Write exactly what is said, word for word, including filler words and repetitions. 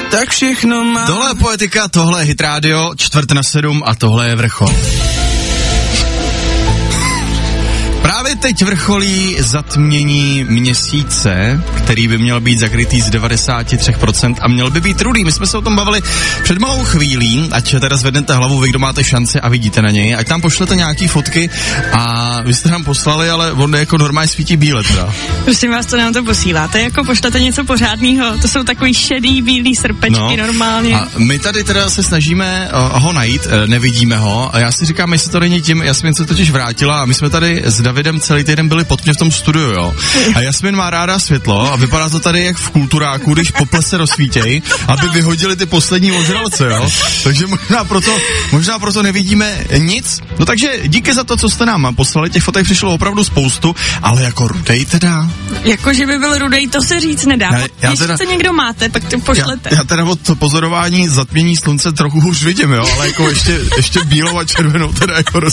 tak všechno má. Tohle je Poetika, tohle je Hit Radio, čtvrt na sedm a tohle je Vrchol. Právě teď vrcholí zatmění měsíce, který by měl být zakrytý z devadesát tři procent a měl by být rudý. My jsme se o tom bavili před malou chvílí, ať teda zvednete hlavu, vy, kdo máte šanci a vidíte na něj, ať tam pošlete nějaký fotky a vy jste nám poslali, ale on jako normálně svítí bíle teda. Prosím vás, to nám to posíláte, jako pošlete něco pořádného, to jsou takový šedý, bílý srpečky no, normálně. A my tady teda se snažíme uh, ho najít, uh, nevidíme ho a já si říkám, jestli to není tím, Jasmin se totiž vrátila a my jsme tady s Davidem celý týden byli pod mě v tom studiu, jo. A Jasmin má ráda světlo a vypadá to tady jak v Kulturáku, když pople se rozsvítěj, aby vyhodili ty poslední ožralce, jo. Takže možná proto, možná proto nevidíme nic. No takže díky za to, co jste nám poslali, těch fotek přišlo opravdu spoustu, ale jako rudej teda. Jako, že by byl rudej, to se říct nedá. Já, já teda, Když se někdo máte, tak to pošlete. Já, já teda od pozorování zatmění slunce trochu už vidím, jo, ale jako ještě, ještě bílou a červenou teda jako